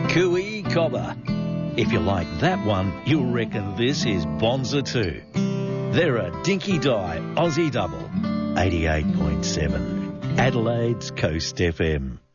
Cooey Cobber. If you like that one, you'll reckon this is Bonza too. They're a dinky die Aussie double. 88.7. Adelaide's Coast FM.